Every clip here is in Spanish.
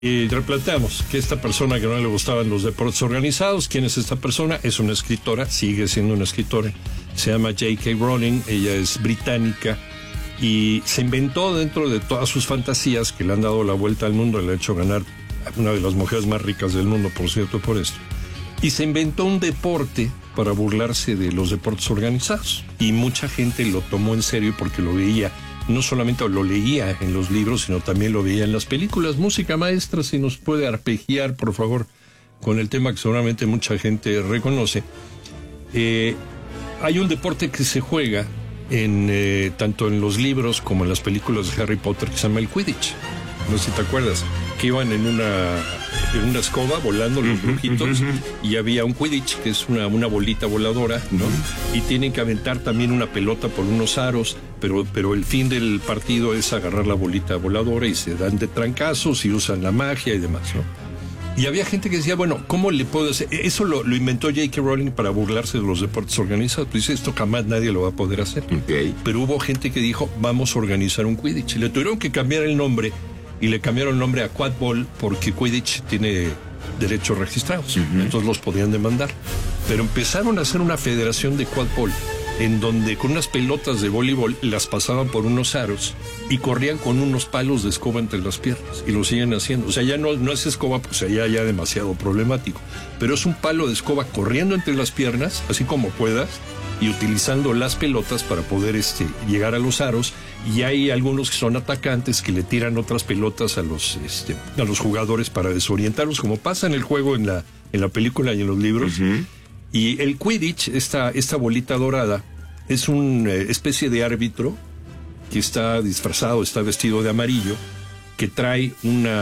Y replanteamos que esta persona que no le gustaban los deportes organizados, ¿quién es esta persona? Es una escritora, sigue siendo una escritora, se llama J.K. Rowling, ella es británica y se inventó dentro de todas sus fantasías que le han dado la vuelta al mundo, le ha hecho ganar a una de las mujeres más ricas del mundo, por cierto, por esto. Y se inventó un deporte para burlarse de los deportes organizados y mucha gente lo tomó en serio porque lo veía. No solamente lo leía en los libros, sino también lo veía en las películas. Música maestra, si nos puede arpegiar, por favor, con el tema que seguramente mucha gente reconoce. Hay un deporte que se juega tanto en los libros como en las películas de Harry Potter que se llama el Quidditch. No sé si te acuerdas, que iban en una escoba volando los brujitos y había un Quidditch, que es una bolita voladora, ¿no? Y tienen que aventar también una pelota por unos aros, pero el fin del partido es agarrar la bolita voladora y se dan de trancazos y usan la magia y demás, ¿no? Y había gente que decía, bueno, ¿cómo le puedo hacer? Eso lo inventó J.K. Rowling para burlarse de los deportes organizados. Dice, esto jamás nadie lo va a poder hacer. Okay. Pero hubo gente que dijo, vamos a organizar un Quidditch. Y le tuvieron que cambiar el nombre. Y le cambiaron el nombre a Quad Ball porque Quidditch tiene derechos registrados. Entonces los podían demandar. Pero empezaron a hacer una federación de Quad Ball en donde con unas pelotas de voleibol las pasaban por unos aros y corrían con unos palos de escoba entre las piernas. Y lo siguen haciendo. O sea, ya no es escoba, pues sería ya demasiado problemático. Pero es un palo de escoba corriendo entre las piernas, así como puedas, y utilizando las pelotas para poder llegar a los aros. Y hay algunos que son atacantes que le tiran otras pelotas a los jugadores para desorientarlos, como pasa en el juego, en la película y en los libros. Y el Quidditch, esta bolita dorada, es una especie de árbitro que está disfrazado, está vestido de amarillo, que trae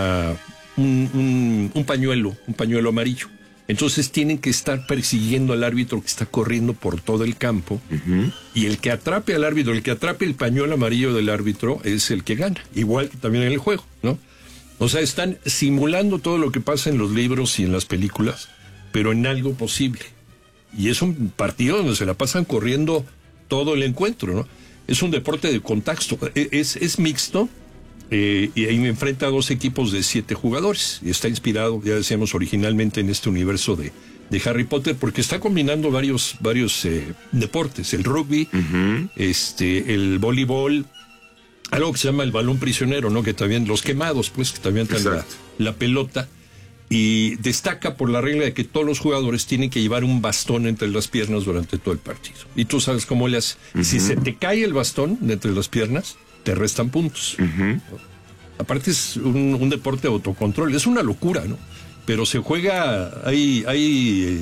un pañuelo amarillo. Entonces tienen que estar persiguiendo al árbitro que está corriendo por todo el campo, y el que atrape al árbitro, el que atrape el pañuelo amarillo del árbitro es el que gana, igual que también en el juego, ¿no? O sea, están simulando todo lo que pasa en los libros y en las películas, pero en algo posible. Y es un partido donde se la pasan corriendo todo el encuentro, ¿no? Es un deporte de contacto, es mixto. Y ahí me enfrenta a 2 equipos de 7 jugadores. Y está inspirado, ya decíamos, originalmente en este universo de Harry Potter, porque está combinando varios deportes. El rugby, el voleibol, algo que se llama el balón prisionero, ¿no? Que también, los quemados, pues, que también traen la pelota. Y destaca por la regla de que todos los jugadores tienen que llevar un bastón entre las piernas durante todo el partido. Y tú sabes cómo le haces. Si se te cae el bastón de entre las piernas, te restan puntos. Aparte es un deporte de autocontrol, es una locura, ¿no? Pero se juega, hay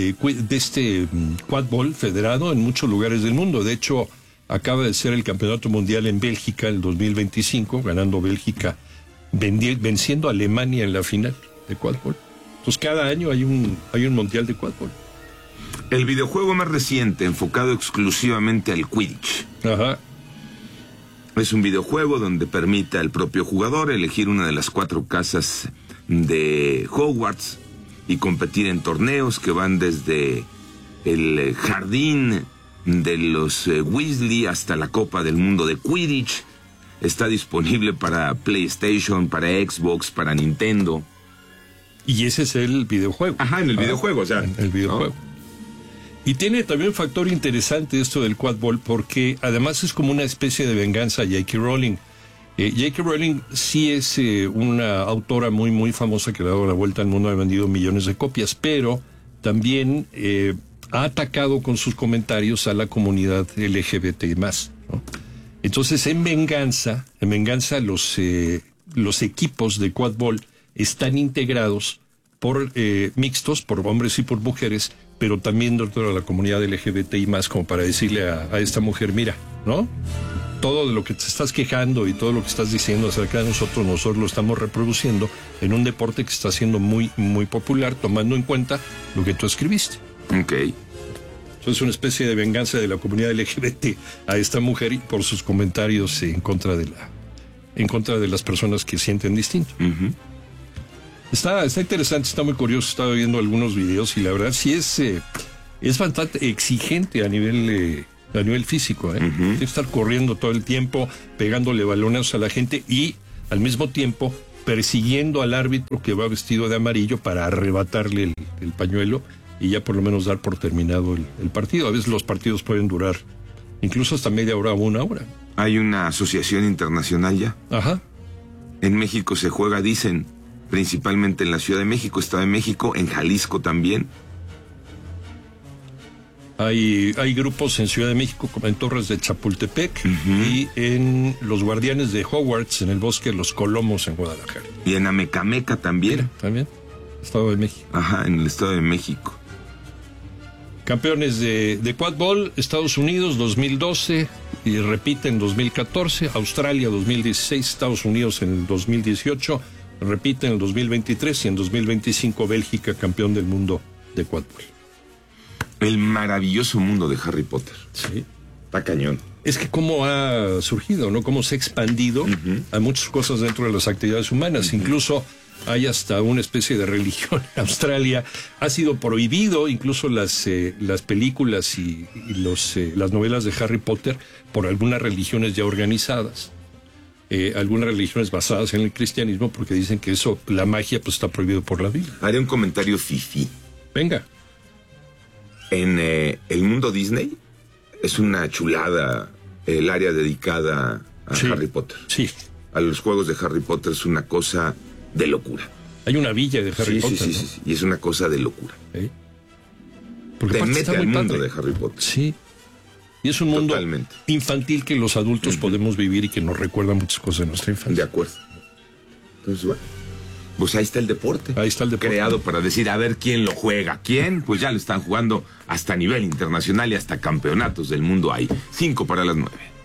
Quad Ball federado en muchos lugares del mundo. De hecho, acaba de ser el campeonato mundial en Bélgica el 2025, ganando Bélgica, venciendo a Alemania en la final de Quad Ball. Entonces cada año hay un mundial de Quad Ball. El videojuego más reciente, enfocado exclusivamente al Quidditch. Es un videojuego donde permite al propio jugador elegir una de las 4 casas de Hogwarts y competir en torneos que van desde el jardín de los Weasley hasta la Copa del Mundo de Quidditch. Está disponible para PlayStation, para Xbox, para Nintendo. Y ese es el videojuego. En el videojuego, o sea. En el videojuego. ¿No? Y tiene también un factor interesante esto del Quad Ball, porque además es como una especie de venganza a J.K. Rowling. J.K. Rowling sí es una autora muy, muy famosa que le ha dado la vuelta al mundo, ha vendido millones de copias, pero también ha atacado con sus comentarios a la comunidad LGBT+, ¿no? Entonces, en venganza los equipos de Quad Ball están integrados por mixtos, por hombres y por mujeres, pero también dentro de la comunidad LGBTI+, como para decirle a esta mujer, mira, ¿no? Todo de lo que te estás quejando y todo lo que estás diciendo acerca de nosotros lo estamos reproduciendo en un deporte que está siendo muy, muy popular, tomando en cuenta lo que tú escribiste. Okay. Entonces es una especie de venganza de la comunidad LGBT a esta mujer y por sus comentarios en contra de las personas que sienten distinto. Está interesante, está muy curioso. Estaba viendo algunos videos y la verdad sí es bastante exigente a nivel físico, Tiene que estar corriendo todo el tiempo, pegándole balones a la gente y al mismo tiempo persiguiendo al árbitro que va vestido de amarillo para arrebatarle el pañuelo y ya por lo menos dar por terminado el partido. A veces los partidos pueden durar incluso hasta media hora o una hora. Hay una asociación internacional ya. Ajá. En México se juega, dicen, principalmente en la Ciudad de México, Estado de México, en Jalisco también. Hay grupos en Ciudad de México, como en Torres de Chapultepec, y en los Guardianes de Hogwarts, en el Bosque de los Colomos, en Guadalajara. Y en Amecameca también. Mira, también, Estado de México. Ajá, en el Estado de México. Campeones de Quadball, Estados Unidos 2012, y repite en 2014, Australia 2016, Estados Unidos en el 2018, repite en el 2023 y en 2025 Bélgica, campeón del mundo de Quadball. El maravilloso mundo de Harry Potter. Sí. Está cañón. Es que cómo ha surgido, ¿no? Cómo se ha expandido a muchas cosas dentro de las actividades humanas. Incluso hay hasta una especie de religión en Australia. Ha sido prohibido incluso las películas y las novelas de Harry Potter por algunas religiones ya organizadas. Algunas religiones basadas en el cristianismo, porque dicen que eso, la magia, pues está prohibido por la Biblia. Haré un comentario fifí. Venga. En el mundo Disney es una chulada el área dedicada a Harry Potter. Sí. A los juegos de Harry Potter es una cosa de locura. Hay una villa de Harry Potter. Sí, sí, y es una cosa de locura. Porque te mete al mundo padre de Harry Potter. Sí. Y es un mundo infantil que los adultos podemos vivir y que nos recuerda muchas cosas de nuestra infancia. De acuerdo. Entonces, bueno, pues ahí está el deporte. Ahí está el deporte. Creado para decir, a ver quién lo juega. ¿Quién? Pues ya lo están jugando hasta nivel internacional y hasta campeonatos del mundo hay. 5 para las 9.